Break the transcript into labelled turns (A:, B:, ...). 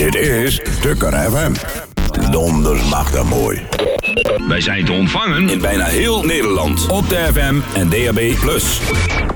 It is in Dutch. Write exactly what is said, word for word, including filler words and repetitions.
A: Dit is Tukker F M. Dondersmachtig mooi.
B: Wij zijn te ontvangen in bijna heel Nederland. Op de F M en D A B plus.